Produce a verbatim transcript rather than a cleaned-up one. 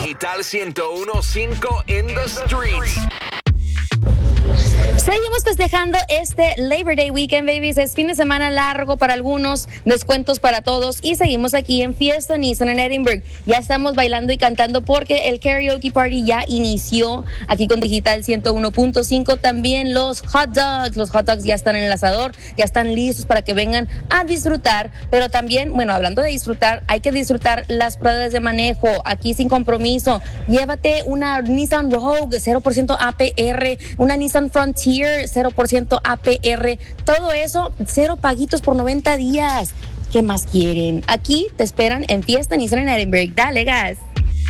Digital ciento uno punto cinco in the streets. Seguimos festejando este Labor Day Weekend, babies. Es fin de semana largo para algunos, descuentos para todos. Y seguimos aquí en Fiesta Nissan en Edinburgh. Ya estamos bailando y cantando porque el karaoke party ya inició aquí con Digital ciento uno punto cinco. También los hot dogs. Los hot dogs ya están en el asador, ya están listos para que vengan a disfrutar. Pero también, bueno, hablando de disfrutar, hay que disfrutar las pruebas de manejo aquí sin compromiso. Llévate una Nissan Rogue cero por ciento A P R, una Nissan Frontier cero por ciento A P R, todo eso, cero paguitos por noventa días. ¿Qué más quieren? Aquí te esperan en Fiesta Nissan en Edinburgh. Dale, gas.